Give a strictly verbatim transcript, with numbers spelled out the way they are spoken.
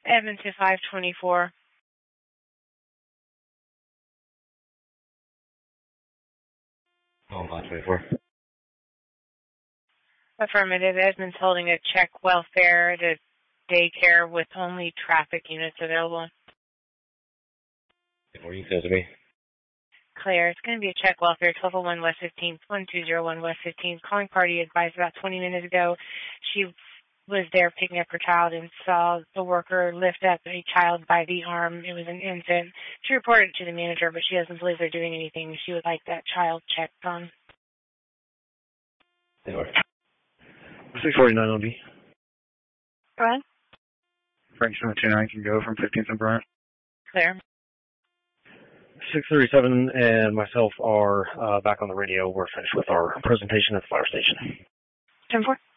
Edmonton five twenty-four. Oh, five twenty-four. Affirmative. Edmonds holding a check welfare at a daycare with only traffic units available. Or you can send it to me. Clear. It's going to be a check welfare, twelve oh one West fifteenth, one two zero one West fifteenth. Calling party advised about twenty minutes ago. She was there picking up her child and saw the worker lift up a child by the arm. It was an infant. She reported it to the manager, but she doesn't believe they're doing anything. She would like that child checked on. six forty-nine on B. Go ahead. Frank seven two nine can go from fifteenth and Bryant. Clear. six thirty-seven and myself are uh, back on the radio. We're finished with our presentation at the fire station. ten four.